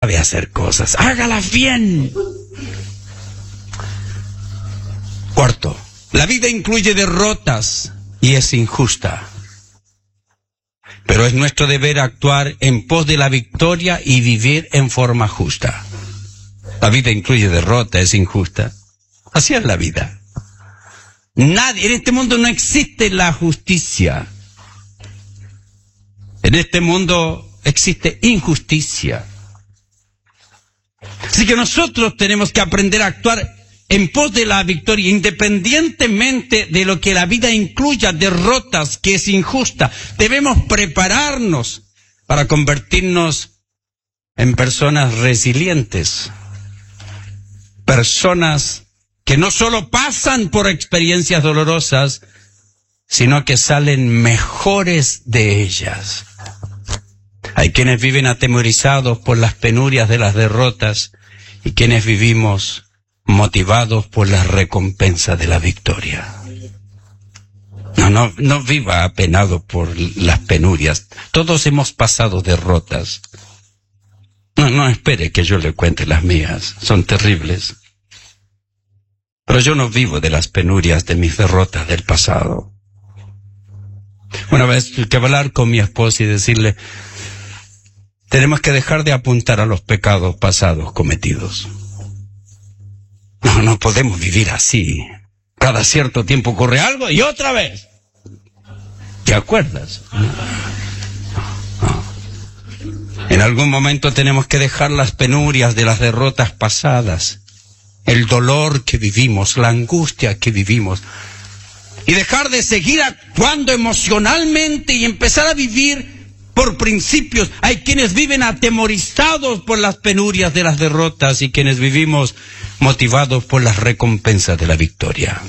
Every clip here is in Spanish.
sabe hacer cosas, hágalas bien. Cuarto, la vida incluye derrotas y es injusta. Pero es nuestro deber actuar en pos de la victoria y vivir en forma justa. La vida incluye derrota, es injusta. Así es la vida. Nadie, en este mundo no existe la justicia. En este mundo existe injusticia. Así que nosotros tenemos que aprender a actuar en pos de la victoria, independientemente de lo que la vida incluya, derrotas, que es injusta. Debemos prepararnos para convertirnos en personas resilientes, personas que no solo pasan por experiencias dolorosas, sino que salen mejores de ellas. Hay quienes viven atemorizados por las penurias de las derrotas y quienes vivimos motivados por la recompensa de la victoria. No viva apenado por las penurias. Todos hemos pasado derrotas. No espere que yo le cuente las mías. Son terribles. Pero yo no vivo de las penurias de mis derrotas del pasado. Una vez tuve que hablar con mi esposa y decirle, tenemos que dejar de apuntar a los pecados pasados cometidos. No podemos vivir así. Cada cierto tiempo ocurre algo y otra vez. ¿Te acuerdas? En algún momento tenemos que dejar las penurias de las derrotas pasadas, el dolor que vivimos, la angustia que vivimos, y dejar de seguir actuando emocionalmente y empezar a vivir por principios. Hay quienes viven atemorizados por las penurias de las derrotas y quienes vivimos motivados por las recompensas de la victoria.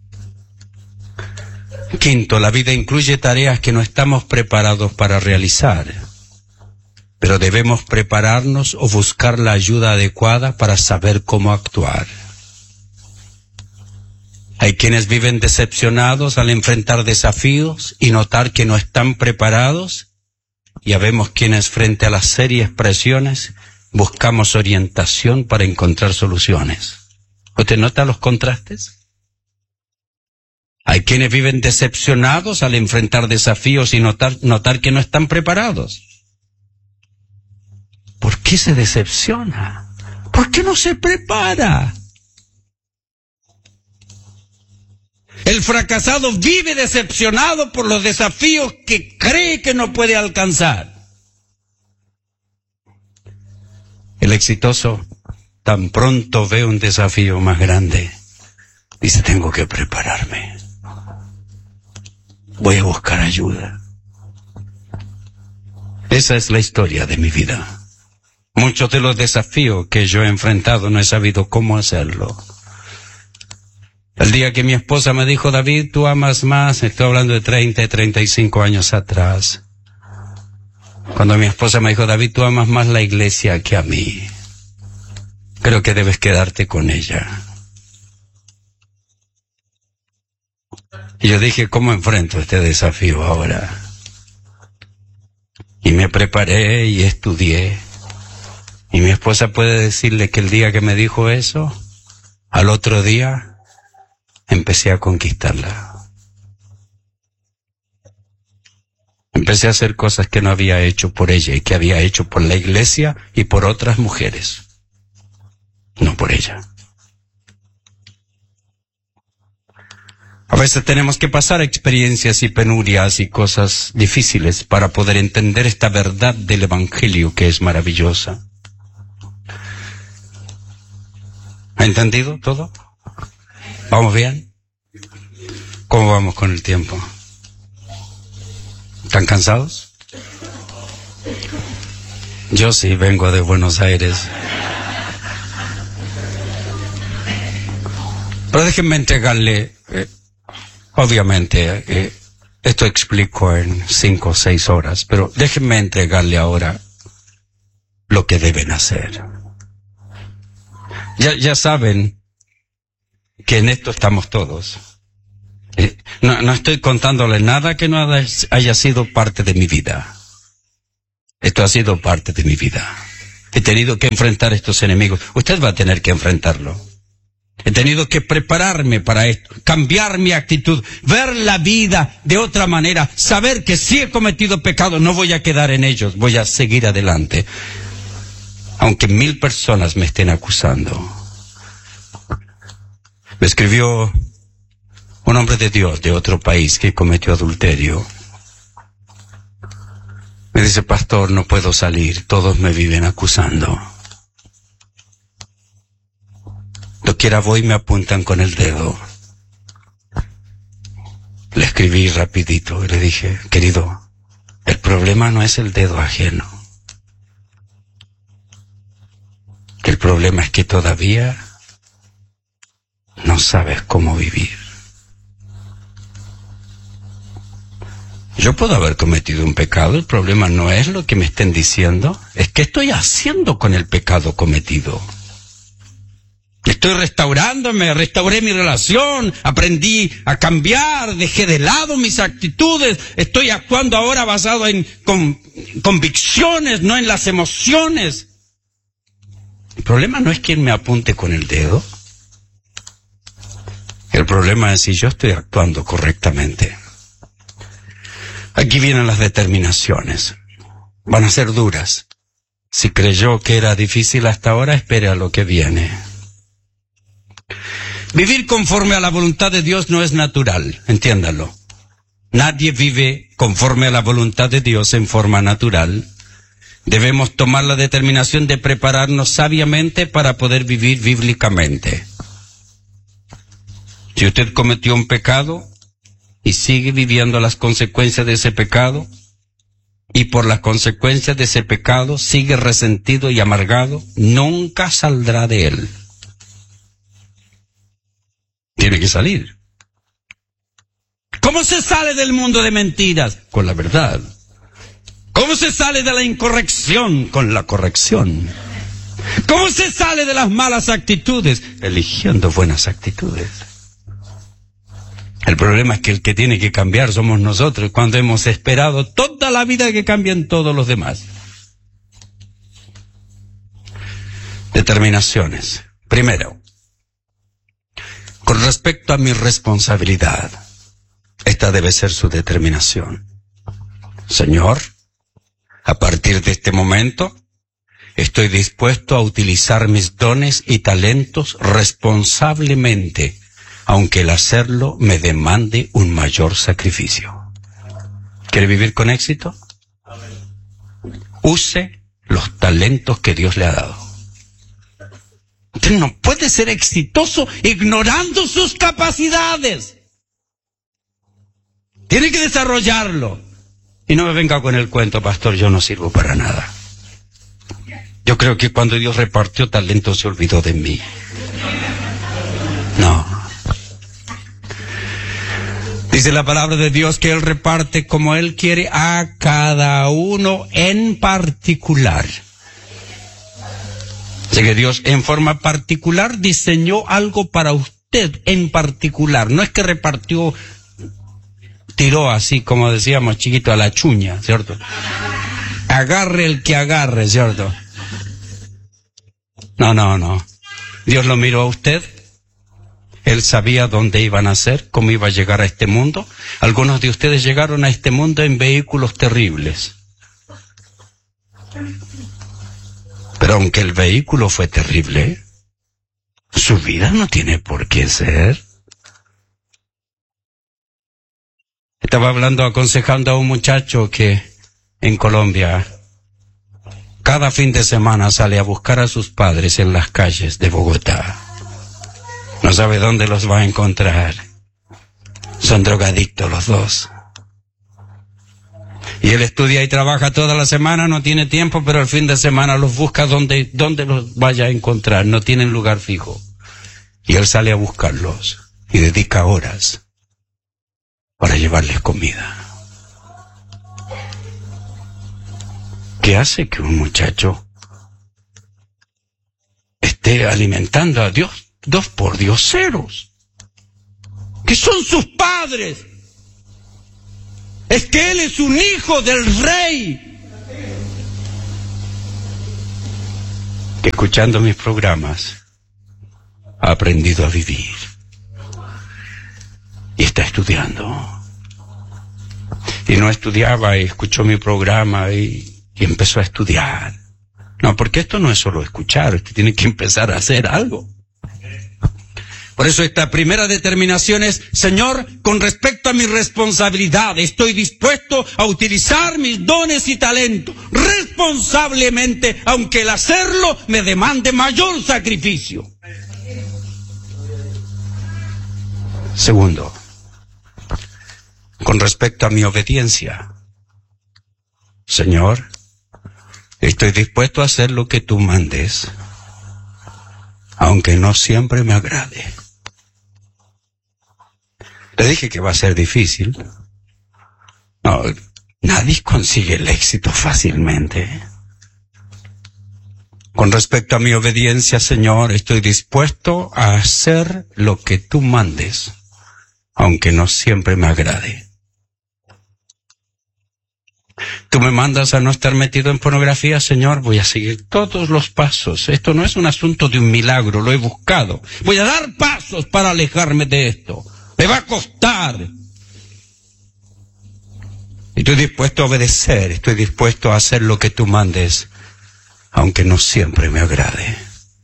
Quinto, la vida incluye tareas que no estamos preparados para realizar, pero debemos prepararnos o buscar la ayuda adecuada para saber cómo actuar. Hay quienes viven decepcionados al enfrentar desafíos y notar que no están preparados, y habemos quienes frente a las serias presiones buscamos orientación para encontrar soluciones. ¿Usted nota los contrastes? Hay quienes viven decepcionados al enfrentar desafíos y notar que no están preparados. ¿Por qué se decepciona? ¿Por qué no se prepara? El fracasado vive decepcionado por los desafíos que cree que no puede alcanzar. El exitoso tan pronto ve un desafío más grande, dice, tengo que prepararme. Voy a buscar ayuda. Esa es la historia de mi vida. Muchos de los desafíos que yo he enfrentado no he sabido cómo hacerlo. El día que mi esposa me dijo, David, tú amas más, estoy hablando de 30, 35 años atrás. Cuando mi esposa me dijo, David, tú amas más la iglesia que a mí. Creo que debes quedarte con ella. Y yo dije, ¿cómo enfrento este desafío ahora? Y me preparé y estudié. Y mi esposa puede decirle que el día que me dijo eso, al otro día empecé a conquistarla. Empecé a hacer cosas que no había hecho por ella y que había hecho por la iglesia y por otras mujeres. No por ella. A veces tenemos que pasar experiencias y penurias y cosas difíciles para poder entender esta verdad del Evangelio que es maravillosa. ¿Ha entendido todo? ¿Vamos bien? ¿Cómo vamos con el tiempo? ¿Están cansados? Yo sí vengo de Buenos Aires. Pero déjenme entregarle, obviamente, esto explico en 5 o 6 horas, pero déjenme entregarle ahora lo que deben hacer. Ya saben que en esto estamos todos. No estoy contándole nada que no haya sido parte de mi vida. Esto ha sido parte de mi vida. He tenido que enfrentar estos enemigos. Usted va a tener que enfrentarlo. He tenido que prepararme para esto, cambiar mi actitud, ver la vida de otra manera, saber que si he cometido pecado no voy a quedar en ellos, voy a seguir adelante. Aunque 1000 personas me estén acusando. Me escribió un hombre de Dios de otro país que cometió adulterio. Me dice, pastor, no puedo salir, todos me viven acusando. Doquiera voy me apuntan con el dedo. Le escribí rapidito y le dije, querido, el problema no es el dedo ajeno. El problema es que todavía no sabes cómo vivir. Yo puedo haber cometido un pecado, el problema no es lo que me estén diciendo, es qué estoy haciendo con el pecado cometido. Estoy restaurándome, restauré mi relación, aprendí a cambiar, dejé de lado mis actitudes, estoy actuando ahora basado en convicciones, no en las emociones. El problema no es quien me apunte con el dedo. El problema es si yo estoy actuando correctamente. Aquí vienen las determinaciones. Van a ser duras. Si creyó que era difícil hasta ahora, espere a lo que viene. Vivir conforme a la voluntad de Dios no es natural, entiéndalo. Nadie vive conforme a la voluntad de Dios en forma natural. Debemos tomar la determinación de prepararnos sabiamente para poder vivir bíblicamente. Si usted cometió un pecado y sigue viviendo las consecuencias de ese pecado, y por las consecuencias de ese pecado sigue resentido y amargado, nunca saldrá de él. Tiene que salir. ¿Cómo se sale del mundo de mentiras? Con la verdad. ¿Cómo se sale de la incorrección? Con la corrección. ¿Cómo se sale de las malas actitudes? Eligiendo buenas actitudes. El problema es que el que tiene que cambiar somos nosotros cuando hemos esperado toda la vida que cambien todos los demás. Determinaciones. Primero, con respecto a mi responsabilidad, esta debe ser su determinación. Señor, a partir de este momento, estoy dispuesto a utilizar mis dones y talentos responsablemente, aunque el hacerlo me demande un mayor sacrificio. ¿Quiere vivir con éxito? Use los talentos que Dios le ha dado. Usted no puede ser exitoso ignorando sus capacidades. Tiene que desarrollarlo. Y no me venga con el cuento, pastor, yo no sirvo para nada. Yo creo que cuando Dios repartió talentos se olvidó de mí. No. Dice la palabra de Dios que Él reparte como Él quiere a cada uno en particular. Así que Dios en forma particular diseñó algo para usted en particular. No es que repartió, tiró así como decíamos chiquito a la chuña, ¿cierto? Agarre el que agarre, ¿cierto? No. Dios lo miró a usted. Él sabía dónde iban a nacer, cómo iba a llegar a este mundo. Algunos de ustedes llegaron a este mundo en vehículos terribles. Pero aunque el vehículo fue terrible, su vida no tiene por qué ser. Estaba aconsejando a un muchacho que en Colombia cada fin de semana sale a buscar a sus padres en las calles de Bogotá. No sabe dónde los va a encontrar. Son drogadictos los dos. Y él estudia y trabaja toda la semana, no tiene tiempo, pero el fin de semana los busca donde los vaya a encontrar. No tienen lugar fijo. Y él sale a buscarlos y dedica horas para llevarles comida. ¿Qué hace que un muchacho esté alimentando a Dios? Dos pordioseros, que son sus padres. Es que él es un hijo del rey. que escuchando mis programas ha aprendido a vivir y está estudiando. Y no estudiaba y escuchó mi programa y empezó a estudiar. No, porque esto no es solo escuchar, usted tiene que empezar a hacer algo. Por eso esta primera determinación es, Señor, con respecto a mi responsabilidad, estoy dispuesto a utilizar mis dones y talentos responsablemente, aunque el hacerlo me demande mayor sacrificio. Segundo, con respecto a mi obediencia, Señor, estoy dispuesto a hacer lo que tú mandes, aunque no siempre me agrade. Le dije que va a ser difícil. No, nadie consigue el éxito fácilmente. Con respecto a mi obediencia, Señor, estoy dispuesto a hacer lo que tú mandes, aunque no siempre me agrade. Tú me mandas a no estar metido en pornografía, Señor, voy a seguir todos los pasos. Esto no es un asunto de un milagro, lo he buscado. Voy a dar pasos para alejarme de esto. Me va a costar. Estoy dispuesto a obedecer, estoy dispuesto a hacer lo que tú mandes, aunque no siempre me agrade.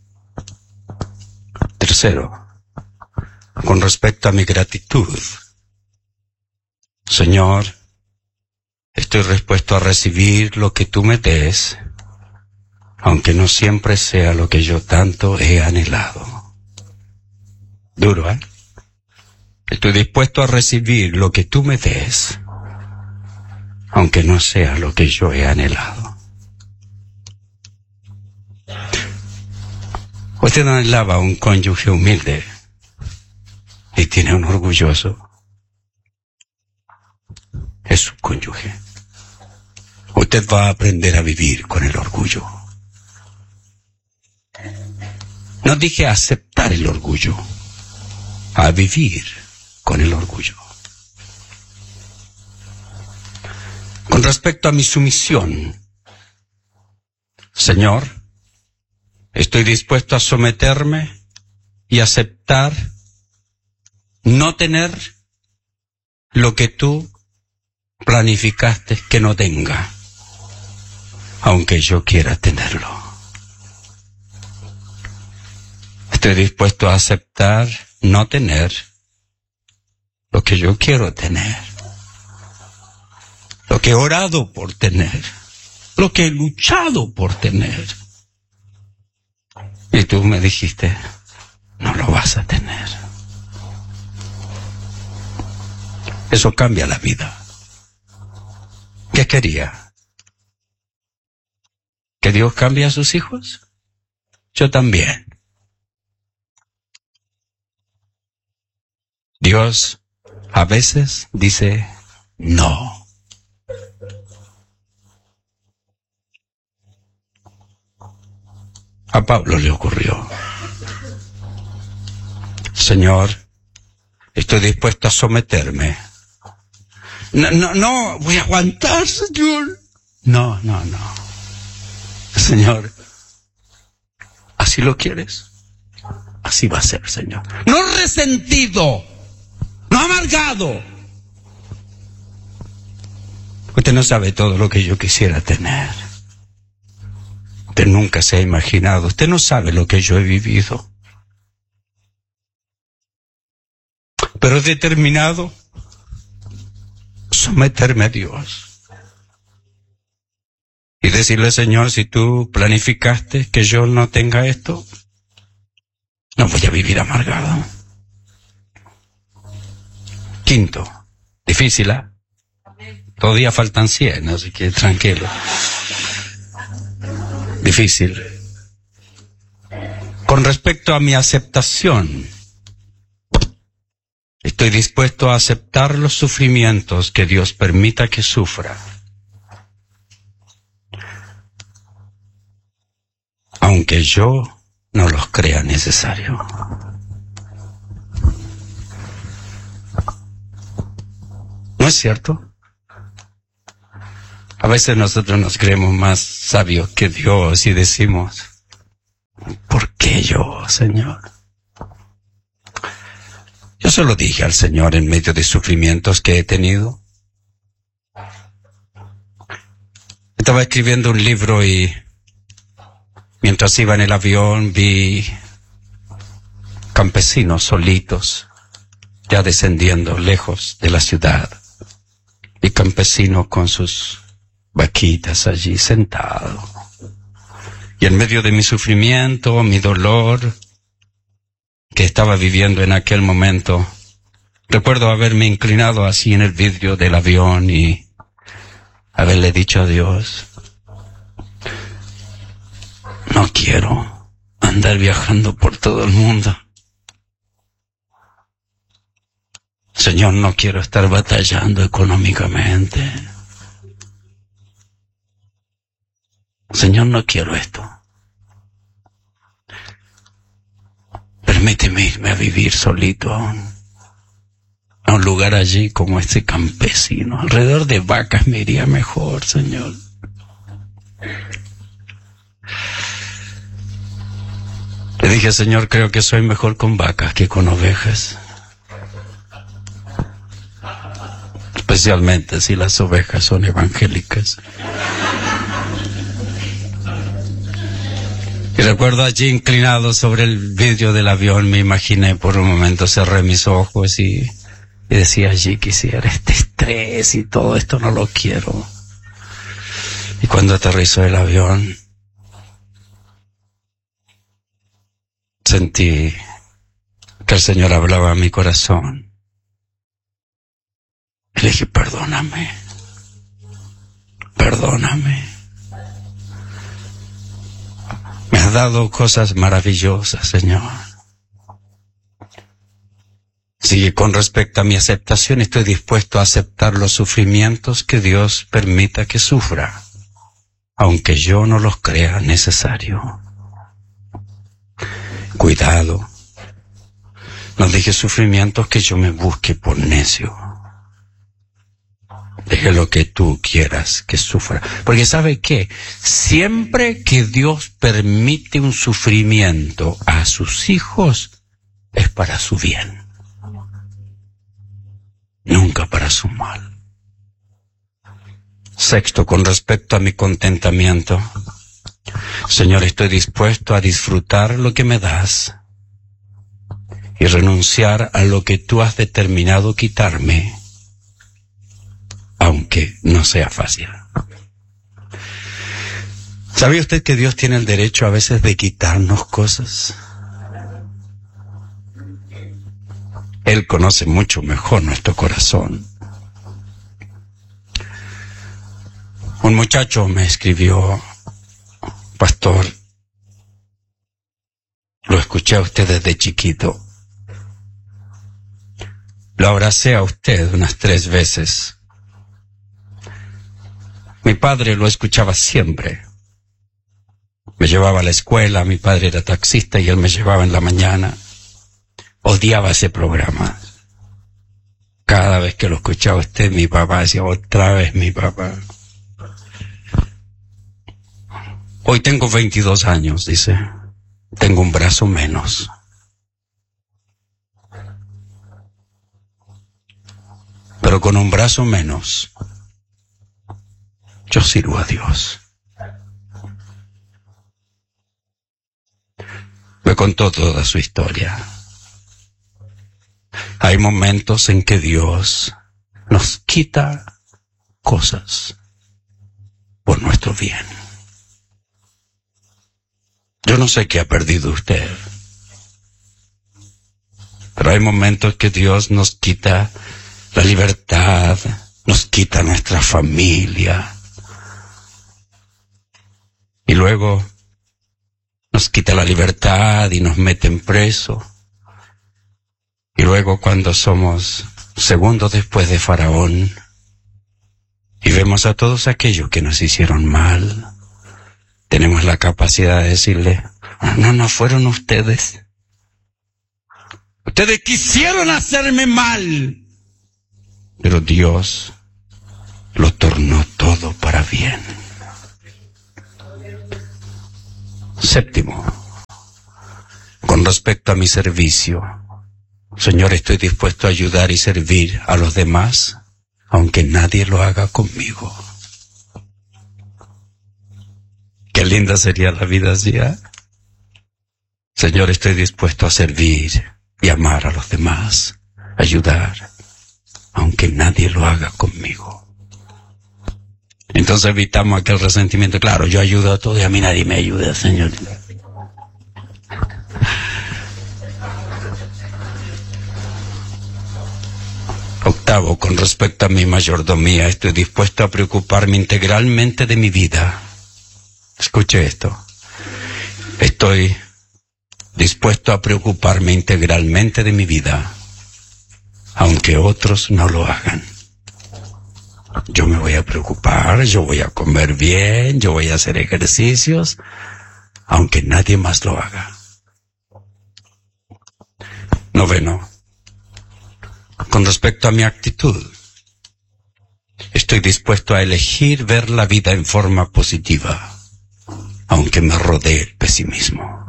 Tercero, con respecto a mi gratitud, Señor, estoy dispuesto a recibir lo que tú me des, aunque no siempre sea lo que yo tanto he anhelado. Duro, ¿eh? Estoy dispuesto a recibir lo que tú me des, aunque no sea lo que yo he anhelado. Usted no anhelaba un cónyuge humilde y tiene un orgulloso. Es su cónyuge. Usted va a aprender a vivir con el orgullo. No dije aceptar el orgullo, a vivir con el orgullo. Con respecto a mi sumisión, Señor, estoy dispuesto a someterme y aceptar no tener lo que tú planificaste que no tenga, aunque yo quiera tenerlo. Estoy dispuesto a aceptar no tener lo que yo quiero tener, lo que he orado por tener, lo que he luchado por tener. Y tú me dijiste, no lo vas a tener. Eso cambia la vida. ¿Qué quería? ¿Que Dios cambie a sus hijos? Yo también. Dios a veces dice no. A Pablo le ocurrió. Señor, estoy dispuesto a someterme. No, voy a aguantar, Señor. No. Señor, ¿así lo quieres? Así va a ser, Señor. No resentido, no amargado. Usted no sabe todo lo que yo quisiera tener. Usted nunca se ha imaginado. Usted no sabe lo que yo he vivido. Pero he determinado someterme a Dios y decirle, Señor, si tú planificaste que yo no tenga esto, no voy a vivir amargado. Quinto, difícil, ¿eh? Todavía faltan 100, así que tranquilo. Difícil. Con respecto a mi aceptación, estoy dispuesto a aceptar los sufrimientos que Dios permita que sufra, aunque yo no los crea necesario. ¿No es cierto? A veces nosotros nos creemos más sabios que Dios y decimos, yo, Señor. Yo se lo dije al Señor en medio de sufrimientos que he tenido. Estaba escribiendo un libro y mientras iba en el avión vi campesinos solitos, ya descendiendo lejos de la ciudad. Y campesinos con sus vaquitas allí sentados. Y en medio de mi sufrimiento, mi dolor que estaba viviendo en aquel momento, recuerdo haberme inclinado así en el vidrio del avión y haberle dicho a Dios, no quiero andar viajando por todo el mundo. Señor, no quiero estar batallando económicamente. Señor, no quiero esto. Permíteme irme a vivir solito a un lugar allí como este campesino. Alrededor de vacas me iría mejor, Señor. Le dije, Señor, creo que soy mejor con vacas que con ovejas. Especialmente si las ovejas son evangélicas. Y recuerdo allí inclinado sobre el vidrio del avión, me imaginé por un momento, cerré mis ojos y decía allí, quisiera este estrés y todo esto no lo quiero. Y cuando aterrizó el avión, sentí que el Señor hablaba a mi corazón. Y le dije, perdóname. Me has dado cosas maravillosas, Señor. Sí, con respecto a mi aceptación, estoy dispuesto a aceptar los sufrimientos que Dios permita que sufra, aunque yo no los crea necesario. Cuidado, no deje sufrimientos que yo me busque por necio. Deje lo que tú quieras que sufra. Porque ¿sabe qué? Siempre que Dios permite un sufrimiento a sus hijos, es para su bien. Nunca para su mal. Sexto, con respecto a mi contentamiento. Señor, estoy dispuesto a disfrutar lo que me das y renunciar a lo que tú has determinado quitarme, aunque no sea fácil. ¿Sabía usted que Dios tiene el derecho a veces de quitarnos cosas? Él conoce mucho mejor nuestro corazón. Un muchacho me escribió, pastor, lo escuché a usted desde chiquito. Lo abracé a usted unas 3 veces. Mi padre lo escuchaba siempre. Me llevaba a la escuela, mi padre era taxista y él me llevaba en la mañana. Odiaba ese programa. Cada vez que lo escuchaba usted, mi papá decía, otra vez mi papá. Hoy tengo 22 años, dice. Tengo un brazo menos. Pero con un brazo menos, yo sirvo a Dios. Me contó toda su historia. Hay momentos en que Dios nos quita cosas por nuestro bien. Yo no sé qué ha perdido usted, pero hay momentos que Dios nos quita la libertad, nos quita nuestra familia, y luego nos quita la libertad y nos meten preso. Y luego cuando somos segundos después de Faraón y vemos a todos aquellos que nos hicieron mal, tenemos la capacidad de decirle, no fueron ustedes. Ustedes quisieron hacerme mal, pero Dios lo tornó todo para bien. Séptimo, Con respecto a mi servicio, Señor, estoy dispuesto a ayudar y servir a los demás, aunque nadie lo haga conmigo. Qué linda sería la vida así, ¿eh? Señor, estoy dispuesto a servir y amar a los demás, ayudar, aunque nadie lo haga conmigo. Entonces evitamos aquel resentimiento. Claro, yo ayudo a todos y a mí nadie me ayuda, Señor. Octavo, con respecto a mi mayordomía, estoy dispuesto a preocuparme integralmente de mi vida. Escuche esto. Estoy dispuesto a preocuparme integralmente de mi vida, aunque otros no lo hagan. Yo me voy a preocupar, yo voy a comer bien, yo voy a hacer ejercicios, aunque nadie más lo haga. Noveno, con respecto a mi actitud, estoy dispuesto a elegir ver la vida en forma positiva, aunque me rodee el pesimismo.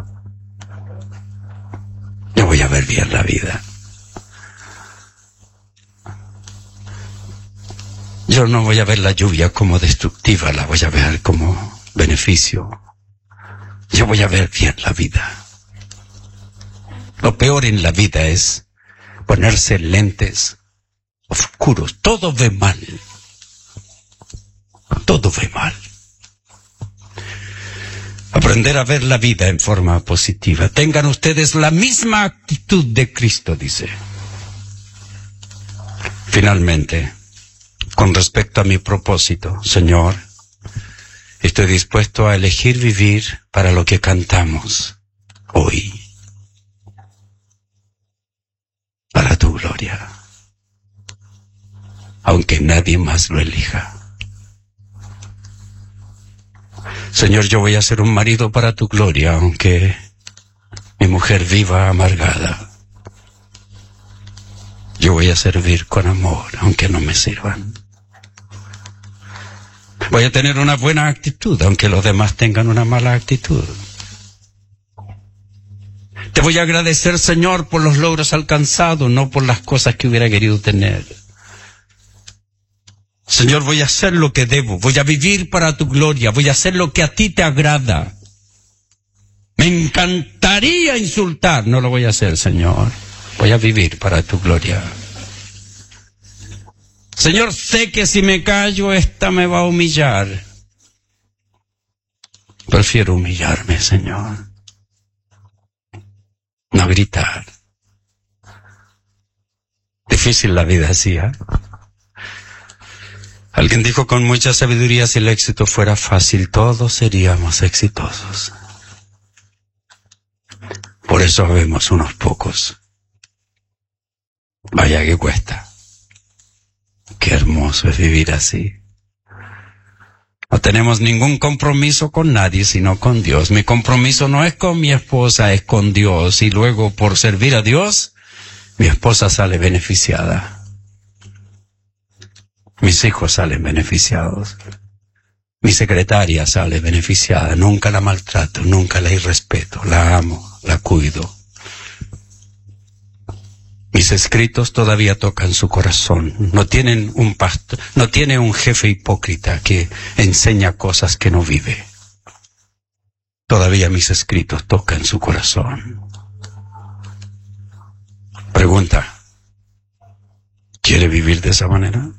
Yo voy a ver bien la vida. Yo no voy a ver la lluvia como destructiva, la voy a ver como beneficio. Yo voy a ver bien la vida. Lo peor en la vida es ponerse lentes oscuros. Todo ve mal. Todo ve mal. Aprender a ver la vida en forma positiva. Tengan ustedes la misma actitud de Cristo, dice. Finalmente, con respecto a mi propósito, Señor, estoy dispuesto a elegir vivir para lo que cantamos hoy. Para tu gloria. Aunque nadie más lo elija. Señor, yo voy a ser un marido para tu gloria, aunque mi mujer viva amargada. Yo voy a servir con amor, aunque no me sirvan. Voy a tener una buena actitud, aunque los demás tengan una mala actitud. Te voy a agradecer, Señor, por los logros alcanzados, no por las cosas que hubiera querido tener. Señor, voy a hacer lo que debo, voy a vivir para tu gloria, voy a hacer lo que a ti te agrada. Me encantaría insultar, no lo voy a hacer, Señor. Voy a vivir para tu gloria. Señor, sé que si me callo, esta me va a humillar. Prefiero humillarme, Señor. No gritar. Difícil la vida así, ¿eh? Alguien dijo con mucha sabiduría, si el éxito fuera fácil, todos seríamos exitosos. Por eso vemos unos pocos. Vaya que cuesta. Qué hermoso es vivir así. No tenemos ningún compromiso con nadie, sino con Dios. Mi compromiso no es con mi esposa, es con Dios. Y luego, por servir a Dios, mi esposa sale beneficiada. Mis hijos salen beneficiados. Mi secretaria sale beneficiada. Nunca la maltrato, nunca la irrespeto. La amo, la cuido. Mis escritos todavía tocan su corazón. No tienen un pastor, no tiene un jefe hipócrita que enseña cosas que no vive. Todavía mis escritos tocan su corazón. Pregunta: ¿quiere vivir de esa manera?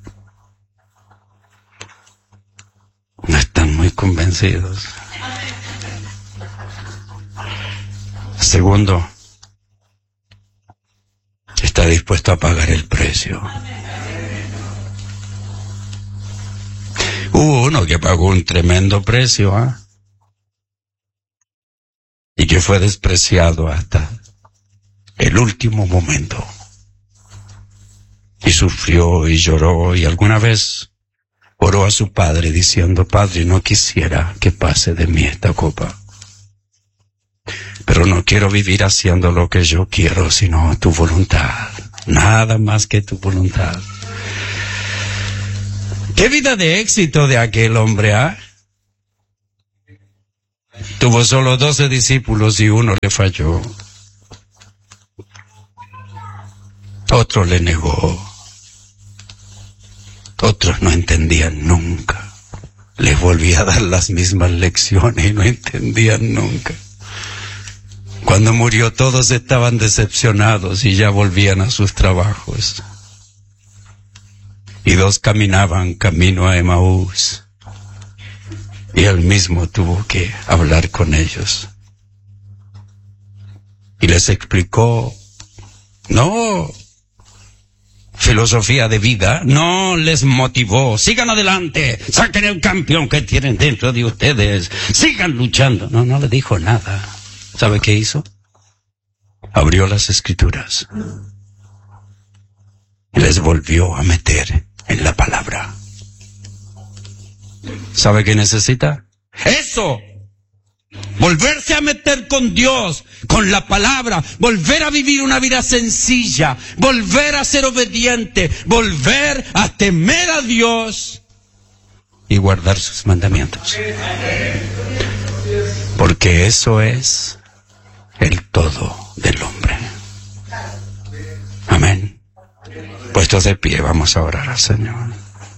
No están muy convencidos. Segundo, está dispuesto a pagar el precio. Hubo uno que pagó un tremendo precio, ¿eh? Y que fue despreciado hasta el último momento. Y sufrió y lloró, y alguna vez oró a su padre diciendo: Padre, no quisiera que pase de mí esta copa, pero no quiero vivir haciendo lo que yo quiero, sino tu voluntad. Nada más que tu voluntad. ¡Qué vida de éxito de aquel hombre! ¿Ah? Tuvo solo 12 discípulos y uno le falló. Otro le negó. Otros no entendían nunca. Les volvía a dar las mismas lecciones y no entendían nunca. Cuando murió todos estaban decepcionados y ya volvían a sus trabajos. Y dos caminaban camino a Emaús. Y él mismo tuvo que hablar con ellos. Y les explicó, no filosofía de vida, no les motivó. Sigan adelante, saquen el campeón que tienen dentro de ustedes, sigan luchando. No le dijo nada. ¿Sabe qué hizo? Abrió las Escrituras y les volvió a meter en la palabra. ¿Sabe qué necesita? ¡Eso! Volverse a meter con Dios, con la palabra, volver a vivir una vida sencilla, volver a ser obediente, volver a temer a Dios y guardar sus mandamientos. Porque eso es el todo del hombre. Amén. Puestos de pie, vamos a orar al Señor.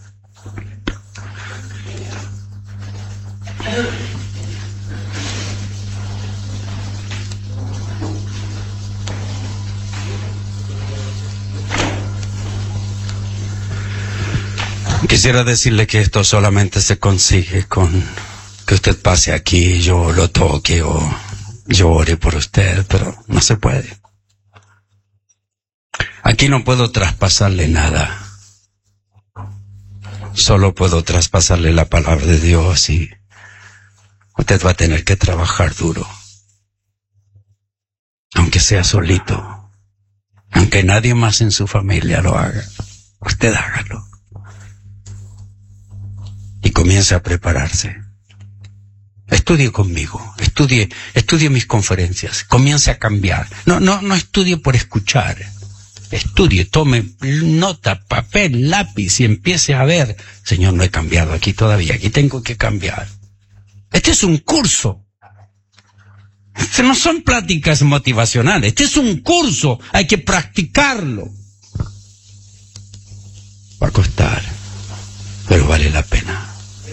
Quisiera decirle que esto solamente se consigue con que usted pase aquí, yo lo toque o yo ore por usted, pero no se puede. Aquí no puedo traspasarle nada. Solo puedo traspasarle la palabra de Dios y usted va a tener que trabajar duro. Aunque sea solito, aunque nadie más en su familia lo haga, usted hágalo. Y comience a prepararse. Estudie conmigo, estudie mis conferencias, comience a cambiar. No estudie por escuchar. Estudie, tome nota, papel, lápiz y empiece a ver. Señor, no he cambiado aquí todavía, aquí tengo que cambiar. Este es un curso. Este no son pláticas motivacionales, este es un curso, hay que practicarlo. Va a costar, pero vale la pena.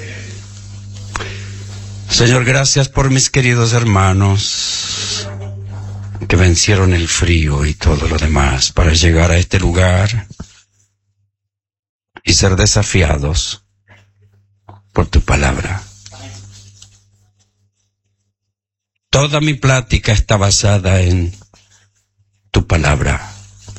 Señor, gracias por mis queridos hermanos que vencieron el frío y todo lo demás para llegar a este lugar y ser desafiados por tu palabra. Toda mi plática está basada en tu palabra,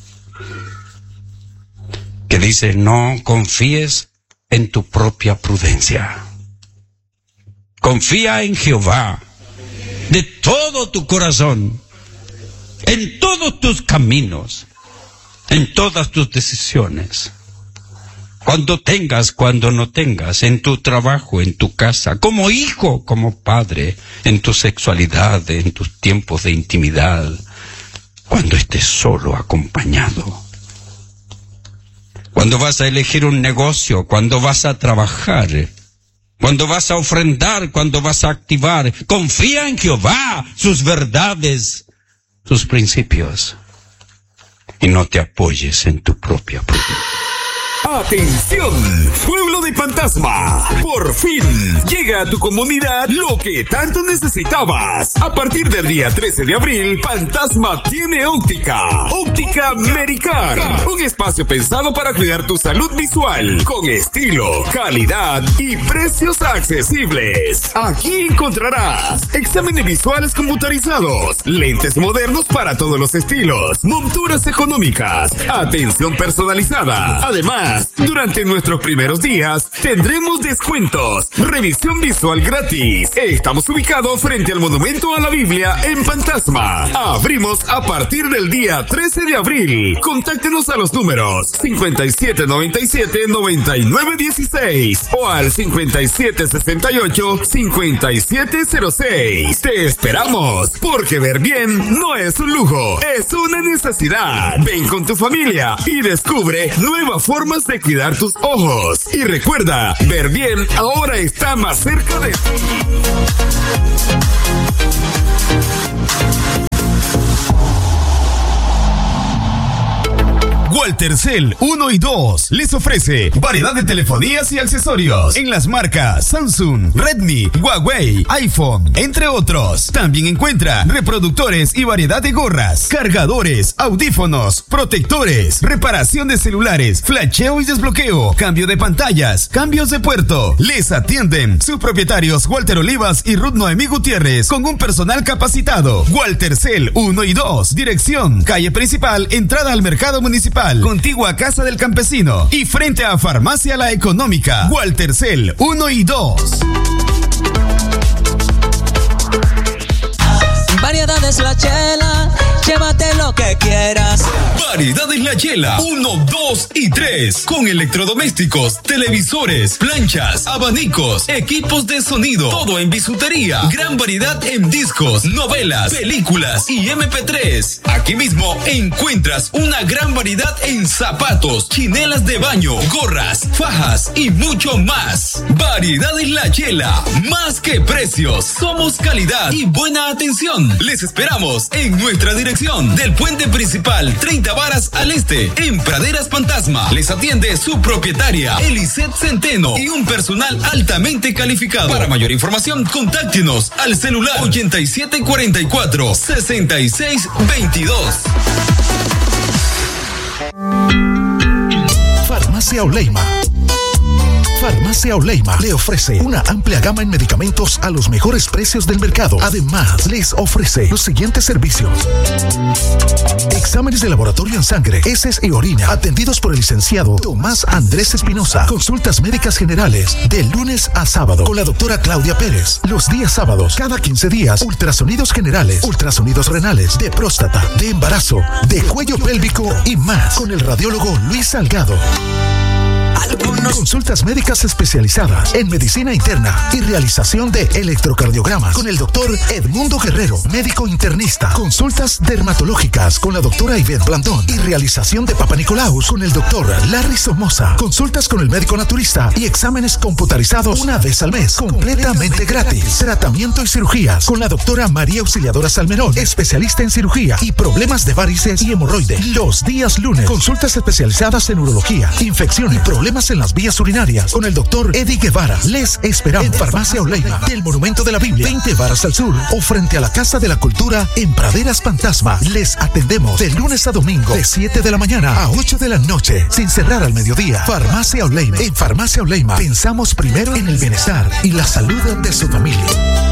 que dice, no confíes en tu propia prudencia. Confía en Jehová de todo tu corazón, en todos tus caminos, en todas tus decisiones. Cuando tengas, cuando no tengas, en tu trabajo, en tu casa, como hijo, como padre, en tu sexualidad, en tus tiempos de intimidad, cuando estés solo, acompañado. Cuando vas a elegir un negocio, cuando vas a trabajar, cuando vas a ofrendar, cuando vas a activar, confía en Jehová, sus verdades, sus principios, y no te apoyes en tu propia prudencia. ¡Atención! ¡Pueblo de Fantasma! Por fin llega a tu comunidad lo que tanto necesitabas. A partir del día 13 de abril, Fantasma tiene óptica. Óptica Medicar. Un espacio pensado para cuidar tu salud visual. Con estilo, calidad y precios accesibles. Aquí encontrarás exámenes visuales computarizados, lentes modernos para todos los estilos, monturas económicas, atención personalizada. Además, durante nuestros primeros días tendremos descuentos, revisión visual gratis. Estamos ubicados frente al Monumento a la Biblia en Fantasma. Abrimos a partir del día 13 de abril. Contáctenos a los números 5797-9916 o al 5768-5706. Te esperamos, porque ver bien no es un lujo, es una necesidad. Ven con tu familia y descubre nuevas formas de cuidar tus ojos. Y recuerda, ver bien ahora está más cerca de ti. Waltercel 1 y 2 les ofrece variedad de telefonías y accesorios en las marcas Samsung, Redmi, Huawei, iPhone, entre otros. También encuentra reproductores y variedad de gorras, cargadores, audífonos, protectores, reparación de celulares, flasheo y desbloqueo, cambio de pantallas, cambios de puerto. Les atienden sus propietarios Walter Olivas y Ruth Noemí Gutiérrez con un personal capacitado. Waltercel 1 y 2, dirección, calle principal, entrada al mercado municipal, contigua a Casa del Campesino y frente a Farmacia La Económica. Waltercel 1 y 2. Variedades La Chela, llévate lo que quieras. Variedades La Chela 1, 2 y 3 con electrodomésticos, televisores, planchas, abanicos, equipos de sonido, todo en bisutería, gran variedad en discos, novelas, películas y MP3. Aquí mismo encuentras una gran variedad en zapatos, chinelas de baño, gorras, fajas y mucho más. Variedades La Chela, más que precios, somos calidad y buena atención. Les esperamos en nuestra dirección del puente principal 30 varas al este, en Praderas Fantasma. Les atiende su propietaria Eliseth Centeno y un personal altamente calificado. Para mayor información, contáctenos al celular 8744-6622. Farmacia Oleima. Farmacia Oleima le ofrece una amplia gama en medicamentos a los mejores precios del mercado. Además, les ofrece los siguientes servicios: exámenes de laboratorio en sangre, heces y orina, atendidos por el licenciado Tomás Andrés Espinosa. Consultas médicas generales de lunes a sábado con la doctora Claudia Pérez. Los días sábados, cada 15 días, ultrasonidos generales, ultrasonidos renales, de próstata, de embarazo, de cuello pélvico y más, con el radiólogo Luis Salgado. Consultas médicas especializadas en medicina interna y realización de electrocardiogramas con el doctor Edmundo Guerrero, médico internista. Consultas dermatológicas con la doctora Ivette Blandón y realización de Papa Nicolaus con el doctor Larry Somoza. Consultas con el médico naturista y exámenes computarizados una vez al mes, completamente gratis. Tratamiento y cirugías con la doctora María Auxiliadora Salmerón, especialista en cirugía y problemas de varices y hemorroides. Los días lunes, consultas especializadas en urología, infección y problemas en las vías urinarias con el doctor Eddie Guevara. Les esperamos en Farmacia Oleima del Monumento de la Biblia, 20 varas al sur o frente a la Casa de la Cultura en Praderas Fantasma. Les atendemos de lunes a domingo de 7 de la mañana a 8 de la noche sin cerrar al mediodía. Farmacia Oleima. En Farmacia Oleima pensamos primero en el bienestar y la salud de su familia.